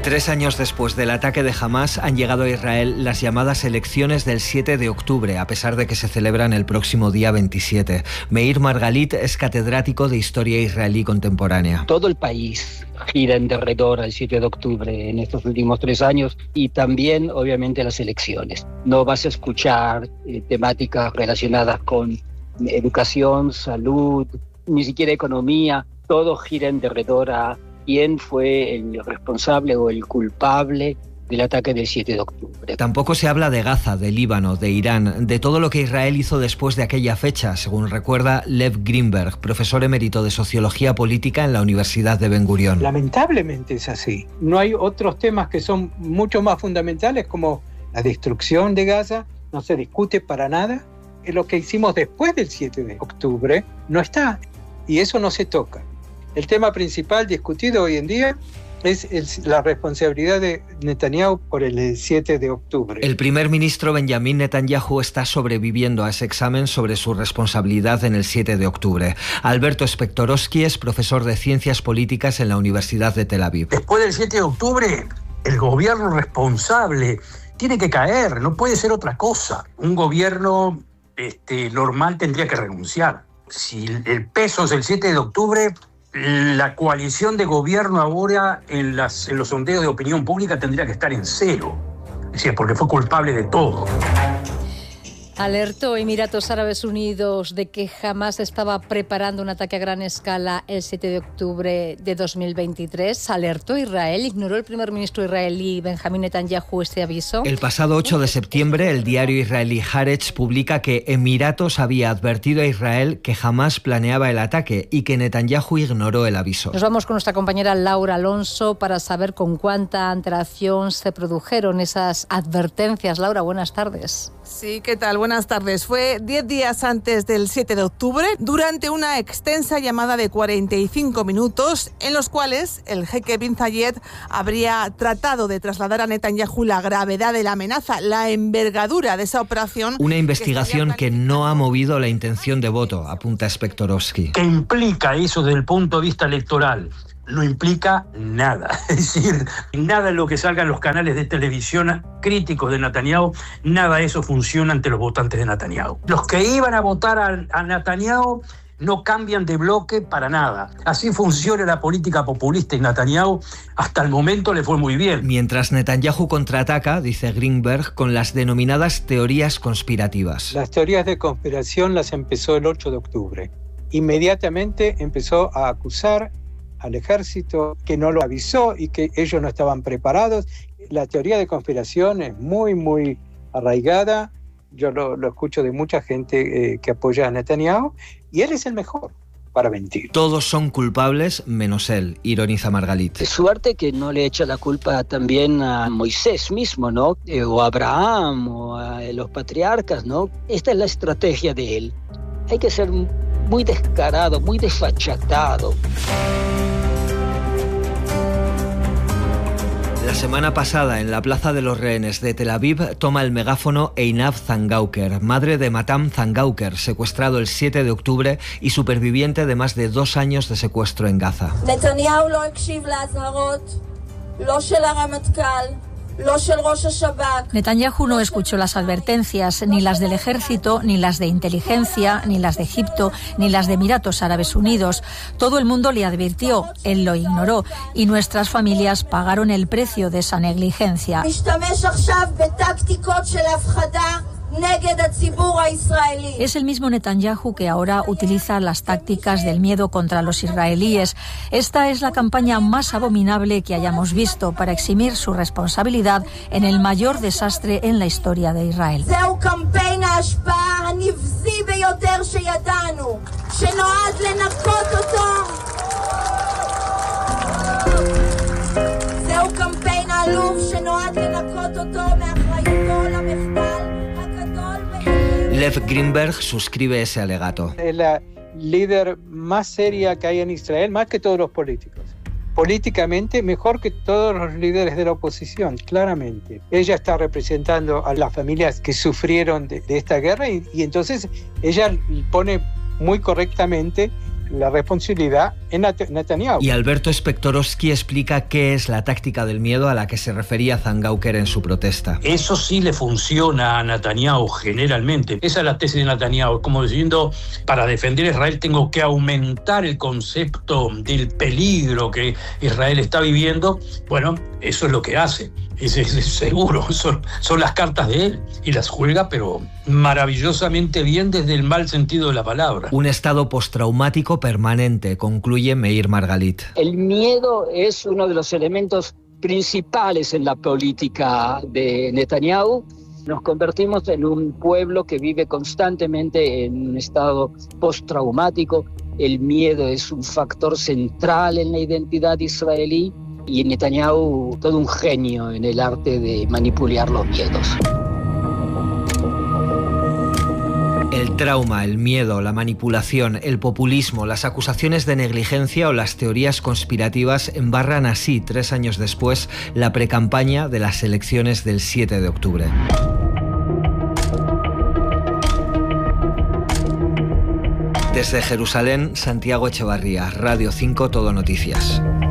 3 años después del ataque de Hamás han llegado a Israel las llamadas elecciones del 7 de octubre, a pesar de que se celebran el próximo día 27. Meir Margalit es catedrático de Historia Israelí Contemporánea. Todo el país gira en derredor al 7 de octubre en estos últimos 3 años y también, obviamente, las elecciones. No vas a escuchar temáticas relacionadas con educación, salud, ni siquiera economía. Todo gira en derredor a quién fue el responsable o el culpable del ataque del 7 de octubre. Tampoco se habla de Gaza, de Líbano, de Irán, de todo lo que Israel hizo después de aquella fecha, según recuerda Lev Grinberg, profesor emérito de Sociología Política en la Universidad de Ben Gurión. Lamentablemente es así. No hay otros temas que son mucho más fundamentales como la destrucción de Gaza, no se discute para nada. Lo que hicimos después del 7 de octubre no está, y eso no se toca. El tema principal discutido hoy en día es la responsabilidad de Netanyahu por el 7 de octubre. El primer ministro Benjamin Netanyahu está sobreviviendo a ese examen sobre su responsabilidad en el 7 de octubre. Alberto Spectorowski es profesor de Ciencias Políticas en la Universidad de Tel Aviv. Después del 7 de octubre, el gobierno responsable tiene que caer, no puede ser otra cosa. Un gobierno normal tendría que renunciar. Si el peso es el 7 de octubre... La coalición de gobierno ahora en los sondeos de opinión pública tendría que estar en 0. Es decir, porque fue culpable de todo. Alertó Emiratos Árabes Unidos de que Hamás estaba preparando un ataque a gran escala el 7 de octubre de 2023. Alertó Israel. ¿Ignoró el primer ministro israelí Benjamin Netanyahu este aviso? El pasado 8 de septiembre, el diario israelí Haaretz publica que Emiratos había advertido a Israel que Hamás planeaba el ataque y que Netanyahu ignoró el aviso. Nos vamos con nuestra compañera Laura Alonso para saber con cuánta antelación se produjeron esas advertencias. Laura, buenas tardes. Sí, ¿qué tal? Buenas tardes. Fue 10 días antes del 7 de octubre, durante una extensa llamada de 45 minutos, en los cuales el jeque Bin Zayed habría tratado de trasladar a Netanyahu la gravedad de la amenaza, la envergadura de esa operación. Una investigación que no ha movido la intención de voto, apunta Spectorowski. ¿Qué implica eso desde el punto de vista electoral? No implica nada. Es decir, nada de lo que salga en los canales de televisión críticos de Netanyahu, nada de eso funciona ante los votantes de Netanyahu. Los que iban a votar a Netanyahu no cambian de bloque para nada. Así funciona la política populista y Netanyahu hasta el momento le fue muy bien. Mientras Netanyahu contraataca, dice Greenberg, con las denominadas teorías conspirativas. Las teorías de conspiración las empezó el 8 de octubre. Inmediatamente empezó a acusar al ejército, que no lo avisó y que ellos no estaban preparados. La teoría de conspiración es muy, muy arraigada. Yo lo escucho de mucha gente que apoya a Netanyahu, y él es el mejor para mentir. Todos son culpables menos él, ironiza Margalit. Es suerte que no le echa la culpa también a Moisés mismo, ¿no? O a Abraham, o a los patriarcas, ¿no? Esta es la estrategia de él. Hay que ser muy descarado, muy desfachatado. La semana pasada, en la Plaza de los Rehenes de Tel Aviv, toma el megáfono Einav Zangauker, madre de Matam Zangauker, secuestrado el 7 de octubre y superviviente de más de 2 años de secuestro en Gaza. Netanyahu no הקשיב להזהרות, לא של הרמטכ"ל. Netanyahu no escuchó las advertencias, ni las del ejército, ni las de inteligencia, ni las de Egipto, ni las de Emiratos Árabes Unidos. Todo el mundo le advirtió, él lo ignoró, y nuestras familias pagaron el precio de esa negligencia. Es el mismo Netanyahu que ahora utiliza las tácticas del miedo contra los israelíes. Esta es la campaña más abominable que hayamos visto para eximir su responsabilidad en el mayor desastre en la historia de Israel. Lev Grinberg suscribe ese alegato. Es la líder más seria que hay en Israel, más que todos los políticos. Políticamente mejor que todos los líderes de la oposición, claramente. Ella está representando a las familias que sufrieron de esta guerra y entonces ella pone muy correctamente la responsabilidad en Netanyahu. Y Alberto Spektorowski explica qué es la táctica del miedo a la que se refería Zangauker en su protesta. Eso sí le funciona a Netanyahu generalmente. Esa es la tesis de Netanyahu, como diciendo, para defender a Israel tengo que aumentar el concepto del peligro que Israel está viviendo. Bueno, eso es lo que hace. Es seguro, son las cartas de él y las juega, pero maravillosamente bien desde el mal sentido de la palabra. Un estado postraumático permanente, concluye Meir Margalit. El miedo es uno de los elementos principales en la política de Netanyahu. Nos convertimos en un pueblo que vive constantemente en un estado postraumático. El miedo es un factor central en la identidad israelí. Y Netanyahu, todo un genio en el arte de manipular los miedos. El trauma, el miedo, la manipulación, el populismo, las acusaciones de negligencia o las teorías conspirativas embarran así, 3 años después, la precampaña de las elecciones del 7 de octubre. Desde Jerusalén, Santiago Echevarría, Radio 5 Todo Noticias.